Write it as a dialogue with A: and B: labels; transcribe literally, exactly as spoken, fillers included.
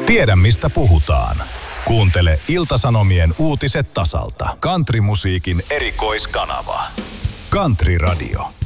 A: Tiedä mistä puhutaan. Kuuntele Ilta-Sanomien uutiset tasalta. Countrymusiikin erikoiskanava. Country Radio.